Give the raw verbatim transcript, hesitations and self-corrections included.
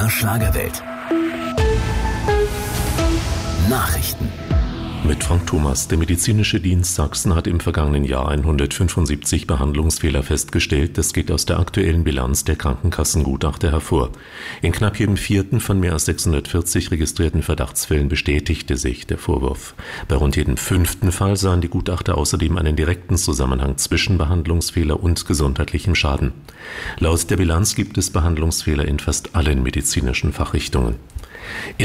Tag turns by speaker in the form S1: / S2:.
S1: der Schlagerwelt. Nachrichten.
S2: Mit Frank Thomas. Der medizinische Dienst Sachsen hat im vergangenen Jahr hundertfünfundsiebzig Behandlungsfehler festgestellt. Das geht aus der aktuellen Bilanz der Krankenkassengutachter hervor. In knapp jedem vierten von mehr als sechshundertvierzig registrierten Verdachtsfällen bestätigte sich der Vorwurf. Bei rund jedem fünften Fall sahen die Gutachter außerdem einen direkten Zusammenhang zwischen Behandlungsfehler und gesundheitlichem Schaden. Laut der Bilanz gibt es Behandlungsfehler in fast allen medizinischen Fachrichtungen. In